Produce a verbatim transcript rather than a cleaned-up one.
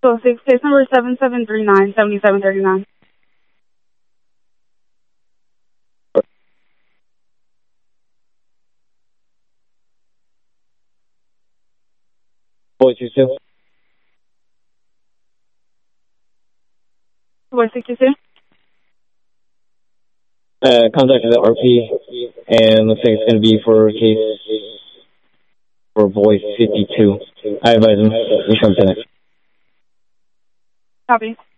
So six, case number seven seven three nine, seven seven three nine. Voice sixty-two. Voice sixty-two. Uh, contact the R P, and looks like it's going to be for a case for voice fifty-two. I advise him. We come to next. Copy.